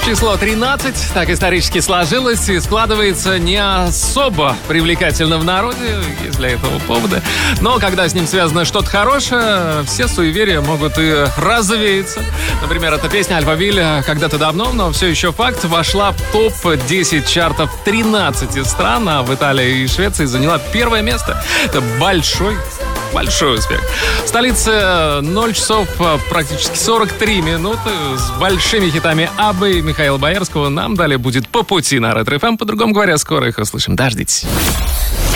Число 13 так исторически сложилось и складывается не особо привлекательно в народе, есть для этого поводы. Но когда с ним связано что-то хорошее, все суеверия могут и развеяться. Например, эта песня «Альфавиль» когда-то давно, но все еще факт, вошла в топ-10 чартов 13 стран, а в Италии и Швеции заняла первое место. Это большой успех. В столице 0 часов практически 43 минуты с большими хитами Аббы и Михаила Боярского нам далее будет по пути на Ретро ФМ. По-другому говоря, скоро их услышим. Дождитесь.